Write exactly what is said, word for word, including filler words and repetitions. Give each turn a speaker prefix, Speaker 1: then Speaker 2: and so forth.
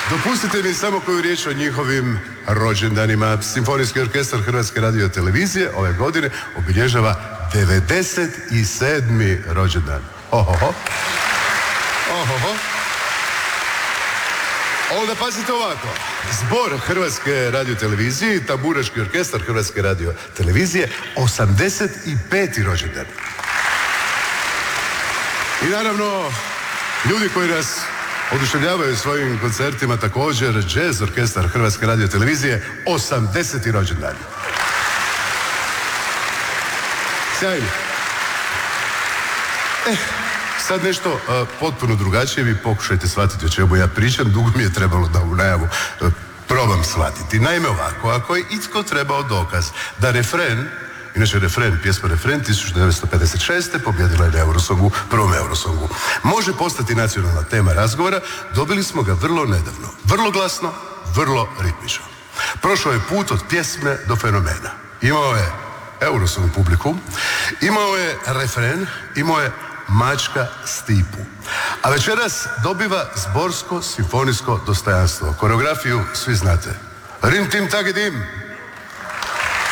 Speaker 1: Dopustite mi samo koju riječ o njihovim rođendanima. Simfonijski orkestar Hrvatske radiotelevizije ove godine obilježava devedeset sedmi rođendan. Ohoho. Ohoho. Onda pazite ovako. Zbor Hrvatske radiotelevizije i tamburaški orkestar Hrvatske radiotelevizije osamdeset peti rođendan. I naravno, ljudi koji nas oduševljavaju svojim koncertima također jazz orkestar Hrvatske radiotelevizije osamdeseti rođendan. Sjajno. Eh, sad nešto uh, potpuno drugačije, vi pokušajte shvatiti o čemu ja pričam, dugo mi je trebalo da u najavu uh, probam shvatiti. Naime ovako, ako je itko trebao dokaz da refren, inače refren, pjesma refren tisuću devetsto pedeset šeste pobjedila je na Eurosongu, prvom Eurosongu, može postati nacionalna tema razgovora, dobili smo ga vrlo nedavno, vrlo glasno, vrlo ritmično. Prošao je put od pjesme do fenomena. Imao je Eurosong publiku, imao je refren, imao je Mačka Stipu. A večeras dobiva zborsko simfonijsko dostojanstvo. Koreografiju svi znate. Rim tim tagidim,